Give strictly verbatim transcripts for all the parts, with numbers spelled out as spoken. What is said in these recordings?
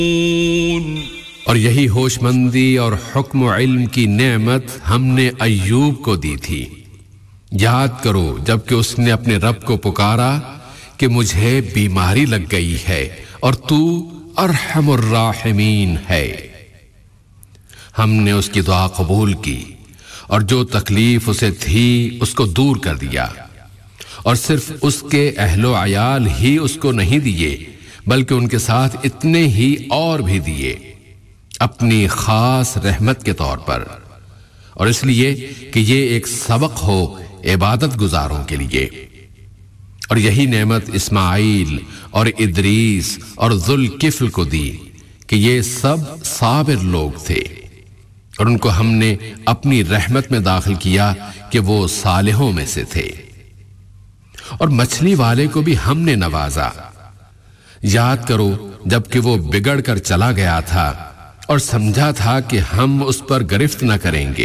اور یہی ہوش مندی اور حکم و علم کی نعمت ہم نے ایوب کو دی تھی۔ یاد کرو جب کہ اس نے اپنے رب کو پکارا کہ مجھے بیماری لگ گئی ہے اور تو ارحم الراحمین ہے۔ ہم نے اس کی دعا قبول کی اور جو تکلیف اسے تھی اس کو دور کر دیا، اور صرف اس کے اہل و عیال ہی اس کو نہیں دیے بلکہ ان کے ساتھ اتنے ہی اور بھی دیے اپنی خاص رحمت کے طور پر، اور اس لیے کہ یہ ایک سبق ہو عبادت گزاروں کے لیے۔ اور یہی نعمت اسماعیل اور ادریس اور ذوالکفل کو دی کہ یہ سب صابر لوگ تھے، اور ان کو ہم نے اپنی رحمت میں داخل کیا کہ وہ صالحوں میں سے تھے۔ اور مچھلی والے کو بھی ہم نے نوازا۔ یاد کرو جب کہ وہ بگڑ کر چلا گیا تھا اور سمجھا تھا کہ ہم اس پر گرفت نہ کریں گے،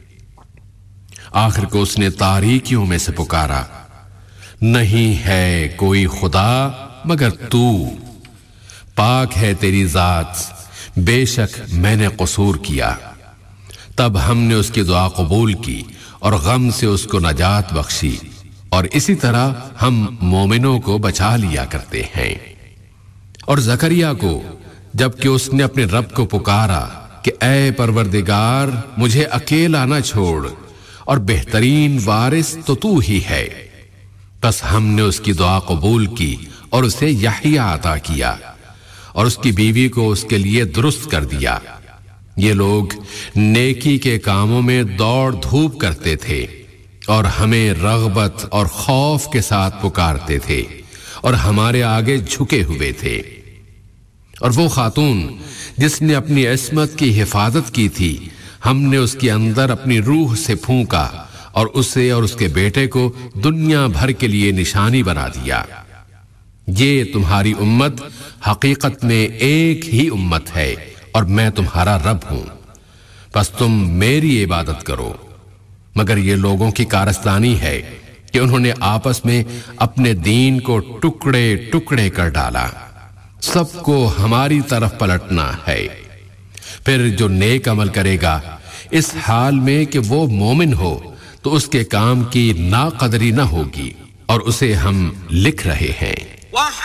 آخر کو اس نے تاریکیوں میں سے پکارا، نہیں ہے کوئی خدا مگر تو، پاک ہے تیری ذات، بے شک میں نے قصور کیا۔ تب ہم نے اس کی دعا قبول کی اور غم سے اس کو نجات بخشی، اور اسی طرح ہم مومنوں کو بچا لیا کرتے ہیں۔ اور زکریا کو جب کہ اس نے اپنے رب کو پکارا کہ اے پروردگار مجھے اکیلا نہ چھوڑ، اور بہترین وارث تو تو ہی ہے، بس ہم نے اس کی دعا قبول کی اور اسے یحییٰ عطا کیا، اور اس کی بیوی کو اس کے لیے درست کر دیا۔ یہ لوگ نیکی کے کاموں میں دوڑ دھوپ کرتے تھے اور ہمیں رغبت اور خوف کے ساتھ پکارتے تھے اور ہمارے آگے جھکے ہوئے تھے۔ اور وہ خاتون جس نے اپنی عصمت کی حفاظت کی تھی، ہم نے اس کے اندر اپنی روح سے پھونکا اور اسے اور اس کے بیٹے کو دنیا بھر کے لیے نشانی بنا دیا۔ یہ تمہاری امت حقیقت میں ایک ہی امت ہے اور میں تمہارا رب ہوں، بس تم میری عبادت کرو۔ مگر یہ لوگوں کی کارستانی ہے کہ انہوں نے آپس میں اپنے دین کو ٹکڑے ٹکڑے کر ڈالا، سب کو ہماری طرف پلٹنا ہے۔ پھر جو نیک عمل کرے گا اس حال میں کہ وہ مومن ہو تو اس کے کام کی ناقدری نہ ہوگی، اور اسے ہم لکھ رہے ہیں۔